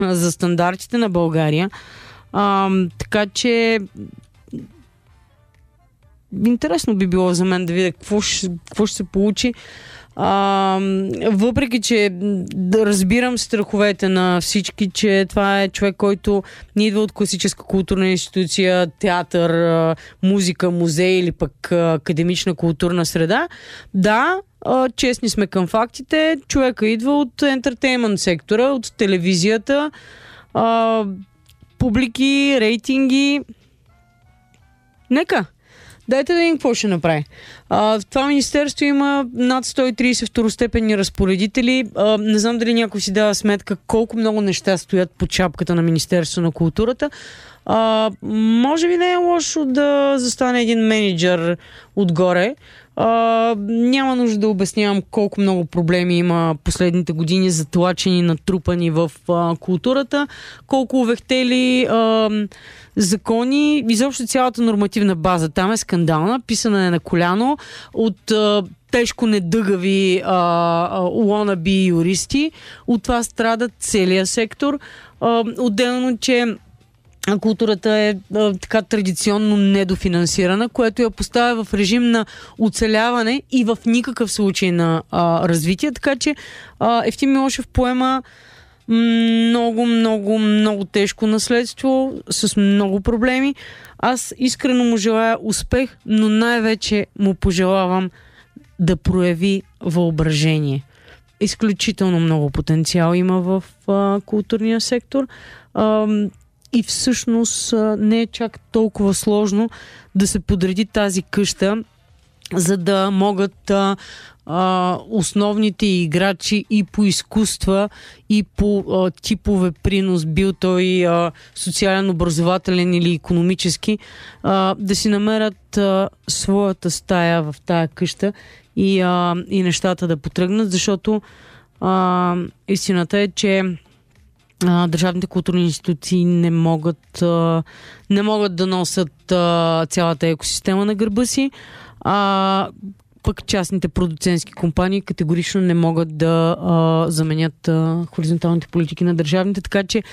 за стандартите на България. Така че интересно би било за мен да видя какво ще се получи. Въпреки, че да разбирам страховете на всички, че това е човек, който не идва от класическа културна институция, театър, музика, музей или пък академична културна среда. Да, честни сме към фактите. Човека идва от ентертеймент сектора, от телевизията, публики, рейтинги. Нека. Дайте да видим какво ще направи. В това министерство има над 130 второстепенни разпоредители. Не знам дали някой си дава сметка колко много неща стоят под шапката на Министерство на културата. Може би не е лошо да застане един менеджер отгоре. Няма нужда да обяснявам колко много проблеми има последните години затлачени, натрупани в културата, колко увехтели закони, изобщо цялата нормативна база там е скандална, писана е на коляно от тежко недъгави wannabe юристи. От това страда целият сектор. Отделно, че културата е така традиционно недофинансирана, което я поставя в режим на оцеляване и в никакъв случай на развитие. Така че Евтим Милошев поема много, много, много тежко наследство с много проблеми. Аз искрено му желая успех, но най-вече му пожелавам да прояви въображение. Изключително много потенциал има в културния сектор. И всъщност не е чак толкова сложно да се подреди тази къща, за да могат основните играчи и по изкуства, и по типове принос, бил той социален, образователен или икономически, да си намерят своята стая в тая къща и нещата да потръгнат, защото истината е, че държавните културни институции не могат да носят цялата екосистема на гърба си, пък частните продуцентски компании категорично не могат да заменят хоризонталните политики на държавните, така че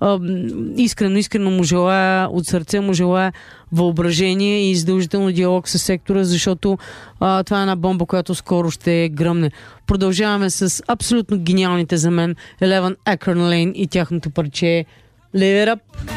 искрено му желая, от сърце му желая въображение и издължително диалог с сектора, защото това е една бомба, която скоро ще гръмне. Продължаваме с абсолютно гениалните за мен Eleven Akron Lane и тяхното парче Live It Up.